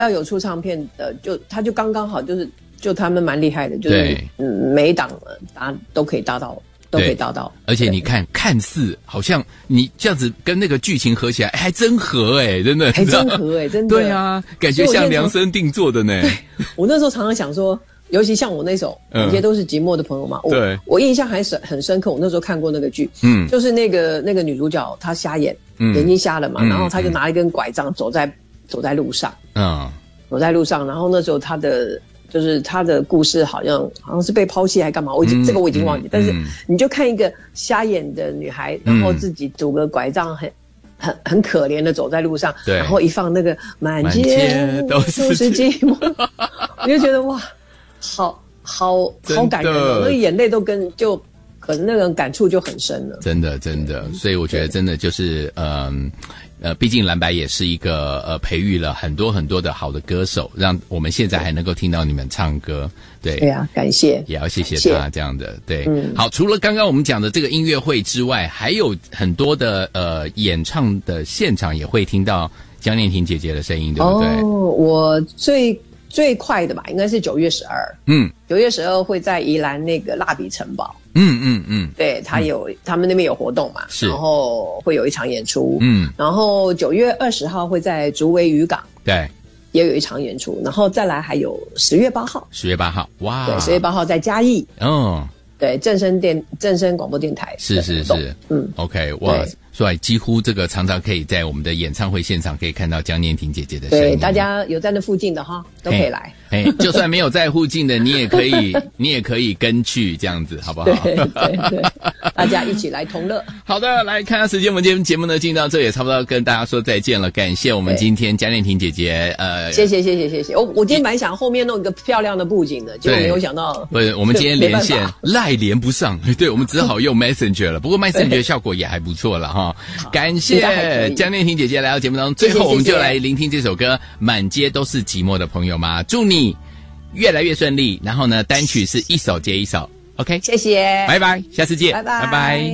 要有出唱片的，他就刚刚好，就他们蛮厉害的，就是每一档都可以达到。都可以达到， 而且你看似好像你这样子跟那个剧情合起来，还真合真的， 还真合真的。 对啊，感觉像量身定做的呢。 对，我那时候常常想说，尤其像我那首，有些都是寂寞的朋友嘛。我印象还是很深刻。我那时候看过那个剧，就是那个女主角她瞎眼，眼睛瞎了嘛，然后她就拿一根拐杖走在路上，走在路上，然后那时候她的故事好像是被抛弃还干嘛，这个我已经忘记。但是你就看一个瞎眼的女孩，然后自己拄个拐杖，很可怜的走在路上，然后一放那个满街都是寂寞，我就觉得哇，好感人哦，那个眼泪都可能那个感触就很深了。 真的，所以我觉得真的就是毕竟蓝白也是一个培育了很多很多的好的歌手，让我们现在还能够听到你们唱歌。对啊，感谢，也要谢谢他这样的。对，好，除了刚刚我们讲的这个音乐会之外，还有很多的演唱的现场也会听到江念婷姐姐的声音，对不对？ 我最快的吧，应该是9月12。9月12会在宜兰那个蜡笔城堡。对，他们那边有活动嘛，然后会有一场演出。然后9月20号会在竹围渔港，对，也有一场演出。然后再来还有10月8号，10月8号，哇，对，10月8号在嘉义。对，正声广播电台。是。OK， 哇，所以几乎这个常常可以在我们的演唱会现场可以看到江念婷姐姐的声音。对，大家有在那附近的哈，都可以来。就算没有在附近的，你也可以跟去这样子，好不好？对，大家一起来同乐。好的，来看下时间，我们今天节目呢进到这也差不多跟大家说再见了。感谢我们今天江念婷姐姐，谢谢。我今天本来想后面弄一个漂亮的布景的，结果没有想到，不是我们今天连线赖连不上，对，我们只好用 Messenger 了。不过 Messenger 效果也还不错了哈。感谢江念婷姐姐来到节目当中，最后我们就来聆听这首歌《满街都是寂寞的朋友》吗？祝你越来越顺利，然后呢，单曲是一首接一首 ，OK， 谢谢，拜拜，下次见，拜拜。